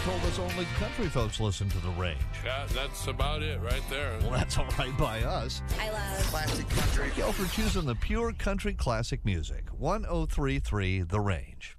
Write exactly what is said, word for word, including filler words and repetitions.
told us only country folks listen to The Range. Yeah, that's about it right there. Well, that's all right by us. I love classic country. Thank y'all for choosing the pure country classic music. one oh three point three The Range.